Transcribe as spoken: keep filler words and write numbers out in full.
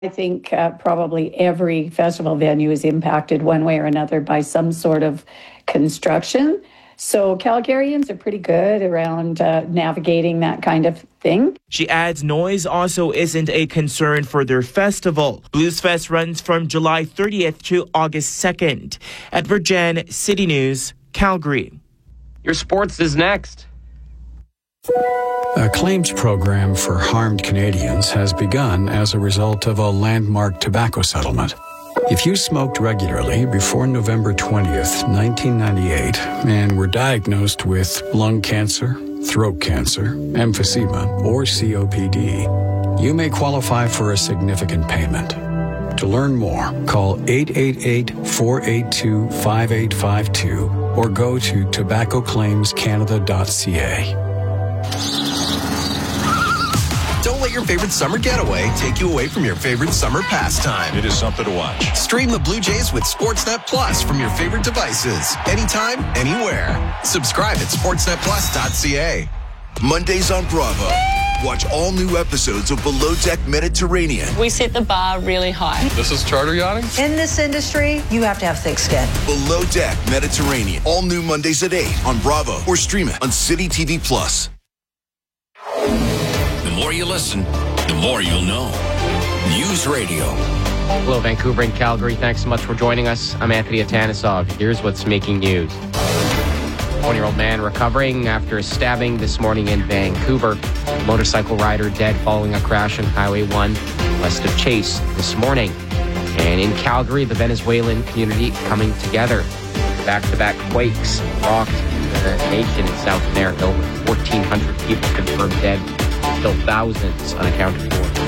I think uh, probably every festival venue is impacted one way or another by some sort of construction. So Calgarians are pretty good around uh, navigating that kind of thing. She adds noise also isn't a concern for their festival. Bluesfest runs from July thirtieth to August second. Edward Jan, City News, Calgary. Your sports is next. A claims program for harmed Canadians has begun as a result of a landmark tobacco settlement. If you smoked regularly before November twentieth, nineteen ninety-eight, and were diagnosed with lung cancer, throat cancer, emphysema, or C O P D, you may qualify for a significant payment. To learn more, call eight eight eight, four eight two, five eight five two or go to tobacco claims canada dot c a. Don't let your favorite summer getaway take you away from your favorite summer pastime. It is something to watch. Stream the Blue Jays with Sportsnet Plus from your favorite devices. Anytime, anywhere. Subscribe at sportsnet plus dot c a. Mondays on Bravo. Watch all new episodes of Below Deck Mediterranean. We set the bar really high. This is charter yachting? In this industry, you have to have thick skin. Below Deck Mediterranean. All new Mondays at eight on Bravo or stream it on City T V Plus. The more you listen, the more you'll know. News Radio. Hello, Vancouver and Calgary. Thanks so much for joining us. I'm Anthony Atanisov. Here's what's making news. twenty-year-old man recovering after a stabbing this morning in Vancouver. Motorcycle rider dead following a crash on Highway one west of Chase this morning. And in Calgary, the Venezuelan community coming together. Back-to-back quakes rocked the nation in South America. Over fourteen hundred people confirmed dead. Still thousands unaccounted for.